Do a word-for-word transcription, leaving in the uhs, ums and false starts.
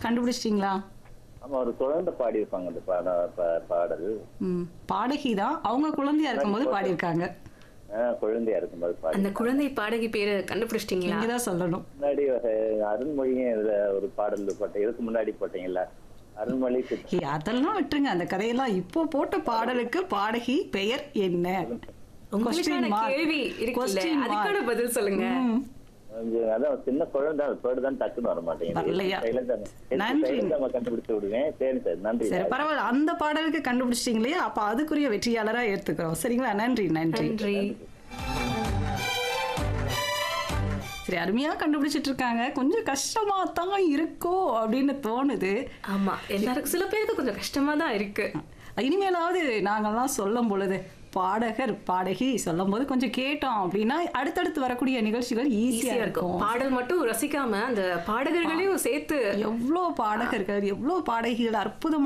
கண்டுபிடிச்சிட்டீங்களா? ஆமா, ஒரு குழந்தை பாடியிருப்பாங்க அந்த பாட பா- பாடல். ம். பாடகி தான். அவங்க குழந்தையா இருக்கும்போது பாடியிருக்காங்க. ஆ, குழந்தையா இருக்கும்போது பாடி. அந்த குழந்தை பாடகி பேரு கண்டுபிடிச்சிட்டீங்களா? நீங்க தான் சொல்லணும். முன்னாடி ஒரு அருண்மொழியும் இதுல ஒரு பாடல் போட்டேன். இதுக்கு முன்னாடி போட்டீங்கல்ல அருண்மொழி சித்- ஏய், அதெல்லாம் விட்டுருங்க. அந்த கதையெல்லாம் இப்போ போட்ட பாடலுக்கு பாடகி பெயர் என்ன? உங்களுக்கான Question mark. கேள்வி இருக்குல்ல, Question mark. அதுக்கான பதில் சொல்லுங்க. ம். கொஞ்சம் அதான் சின்ன குழந்தை அது பேர்டு தான் டக்குன்னு வர மாட்டேங்குது. வரலையா? silent ஆ- நன்றி. silent ஆ கண்டுபிடிச்சு விடுவேன். சரி சார், நன்றி. சரி, பரவாயில்ல. அந்த பாடலுக்கு கண்டுபிடிச்சிட்டீங்க இல்லையா? அப்ப அதுக்குரிய வெற்றியாளரா ஏத்துக்கிறோம். சரிங்களா? நன்றி நன்றி. நன்றி. சரி, அருமையா கண்டுபிடிச்சிட்டு இருக்காங்க. கொஞ்சம் கஷ்டமா தான் இருக்கோ அப்படின்னு தோணுது. ஆமா, எல்லாருக்கும் சில பேருக்கு கொஞ்சம் கஷ்டமா தான் இருக்கு. இனிமேலாவது நாங்கெல்லாம் சொல்லும் பொழுது பாடகர் பாடகி சொல்லும் போது கொஞ்சம் கேட்டோம் அப்படின்னா அடுத்தடுத்து வரக்கூடிய நிகழ்ச்சிகள் ஈஸியா ஈஸியா இருக்கும். இருக்கும். பாடல் மட்டும் ரசிக்காம அந்த பாடகர்களையும் சேர்த்து எவ்வளோ பாடகர்கள் எவ்வளோ பாடகிகள் அற்புதமா